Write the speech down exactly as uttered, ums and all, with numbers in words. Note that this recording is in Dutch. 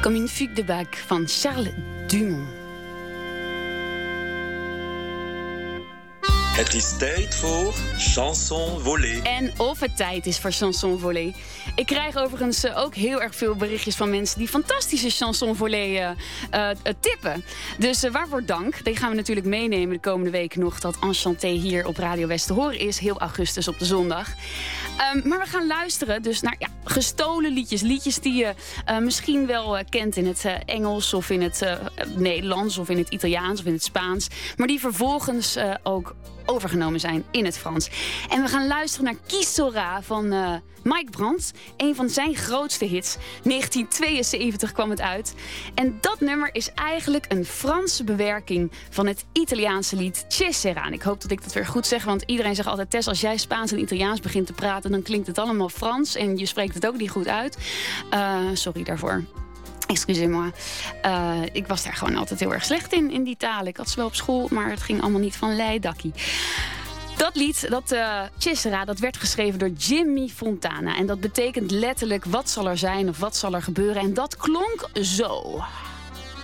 Comme une fugue de Bach van Charles Dumont. Het is tijd voor chanson volée. En of het tijd is voor chanson volée. Ik krijg overigens uh, ook heel erg veel berichtjes van mensen die fantastische chanson volée uh, uh, tippen. Dus uh, waarvoor dank. Die gaan we natuurlijk meenemen de komende weken nog. Dat Enchanté hier op Radio West te horen is. Heel augustus op de zondag. Um, maar we gaan luisteren dus naar ja, gestolen liedjes. Liedjes die je uh, misschien wel uh, kent in het uh, Engels of in het uh, Nederlands of in het Italiaans of in het Spaans. Maar die vervolgens uh, ook overgenomen zijn in het Frans. En we gaan luisteren naar Qui Saura van uh, Mike Brandt. Een van zijn grootste hits. negentien tweeënzeventig kwam het uit. En dat nummer is eigenlijk een Franse bewerking van het Italiaanse lied Che Sera. En ik hoop dat ik dat weer goed zeg, want iedereen zegt altijd: Tess, als jij Spaans en Italiaans begint te praten, dan klinkt het allemaal Frans en je spreekt het ook niet goed uit. Uh, sorry daarvoor. Excusez-moi. Uh, ik was daar gewoon altijd heel erg slecht in, in die talen. Ik had ze wel op school, maar het ging allemaal niet van leidakkie. Dat lied, dat uh, Che Sera, dat werd geschreven door Jimmy Fontana. En dat betekent letterlijk wat zal er zijn of wat zal er gebeuren. En dat klonk zo.